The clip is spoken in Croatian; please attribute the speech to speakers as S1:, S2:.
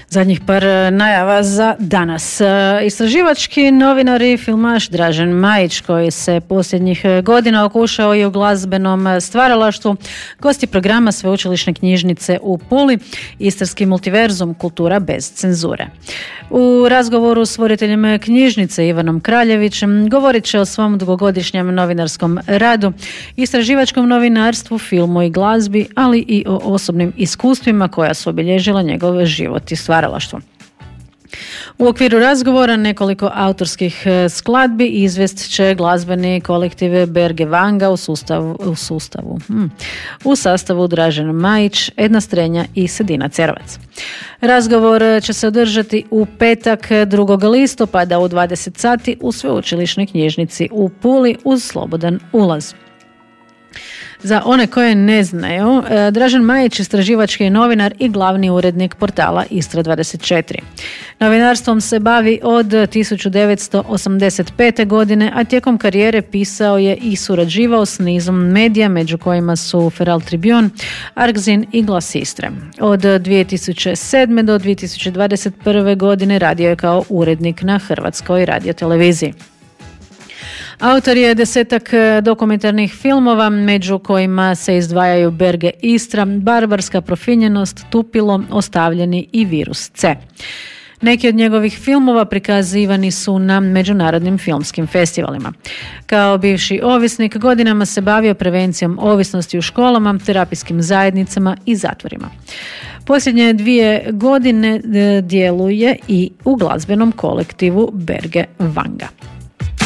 S1: Zadnjih par najava za danas. Istraživački novinar i filmaš Dražen Majić, koji se posljednjih godina okušao i u glazbenom stvaralaštvu, gost je programa Sveučilišne knjižnice u Puli, Istarski multiverzum, kultura bez cenzure. U razgovoru s voditeljem knjižnice Ivanom Kraljevićem govorit će o svom dugogodišnjem novinarskom radu, istraživačkom novinarstvu, filmu i glazbi, ali i o osobnim iskustvima koja su obilježila njegov život i stvaralaštvo. U okviru razgovora nekoliko autorskih skladbi izvest će glazbeni kolektiv Berge Vanga u sastavu Dražen Majić, Edna Strenja i Sedina Cerovac. Razgovor će se održati u petak 2. listopada u 20 sati u Sveučilišnoj knjižnici u Puli uz slobodan ulaz. Za one koje ne znaju, Dražen Majić istraživački je novinar i glavni urednik portala Istra 24. Novinarstvom se bavi od 1985. godine, a tijekom karijere pisao je i surađivao s nizom medija, među kojima su Feral Tribune, Arkzin i Glas Istre. Od 2007. do 2021. godine radio je kao urednik na Hrvatskoj radioteleviziji. Autor je 10 dokumentarnih filmova, među kojima se izdvajaju Berge Istra, Barbarska profinjenost, Tupilo, Ostavljeni i Virus C. Neki od njegovih filmova prikazivani su na međunarodnim filmskim festivalima. Kao bivši ovisnik godinama se bavio prevencijom ovisnosti u školama, terapijskim zajednicama i zatvorima. Posljednje 2 godine djeluje i u glazbenom kolektivu Berge Vanga.